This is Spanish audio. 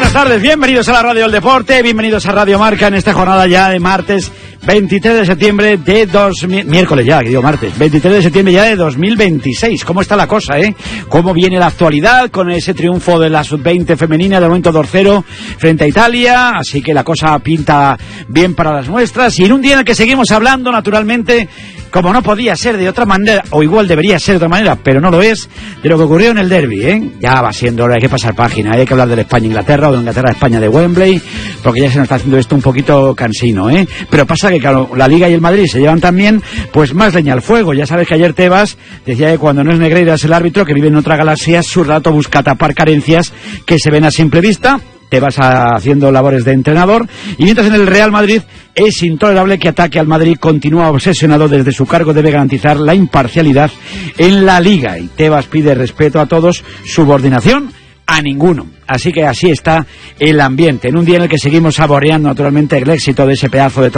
buenas tardes, bienvenidos a la Radio del Deporte, bienvenidos a Radio Marca en esta jornada ya de martes 23 de septiembre de miércoles ya, que digo martes, 23 de septiembre ya de 2026. ¿Cómo está la cosa, ¿Cómo viene la actualidad con ese triunfo de la sub-20 femenina, de momento 2-0 frente a Italia? Así que la cosa pinta bien para las nuestras, y en un día en el que seguimos hablando, naturalmente, como no podía ser de otra manera, o igual debería ser de otra manera, pero no lo es, de lo que ocurrió en el derbi, Ya va siendo hora, hay que pasar página, hay que hablar de España-Inglaterra o de Inglaterra-España de Wembley, porque ya se nos está haciendo esto un poquito cansino, Pero pasa que, claro, la Liga y el Madrid se llevan también, pues más leña al fuego. Ya sabes que ayer Tebas decía que cuando no es Negreira es el árbitro, que vive en otra galaxia, su rato busca tapar carencias que se ven a simple vista. Te vas haciendo labores de entrenador, y mientras en el Real Madrid es intolerable que Ataque al Madrid continúa obsesionado. Desde su cargo debe garantizar la imparcialidad en la Liga, y Tebas pide respeto a todos, subordinación a ninguno. Así que así está el ambiente, en un día en el que seguimos saboreando naturalmente el éxito de ese pedazo de